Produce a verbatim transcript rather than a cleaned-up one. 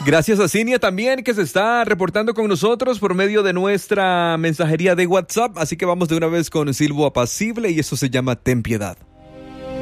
Gracias a Cinia también, que se está reportando con nosotros por medio de nuestra mensajería de WhatsApp. Así que vamos de una vez con Silbo Apacible y eso se llama Ten Piedad.